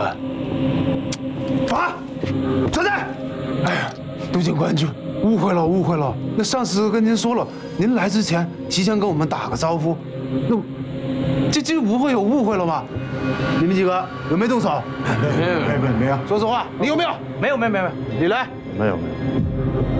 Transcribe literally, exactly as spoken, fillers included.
官。啊！站在！哎呀，杜警官就误会了，误会了。那上司跟您说了，您来之前提前跟我们打个招呼，那这这不会有误会了吗？你们几个有没有动手？ 没有没有没有。 说实话，你有没有？ 没有没有没有。 你来。 没有没有。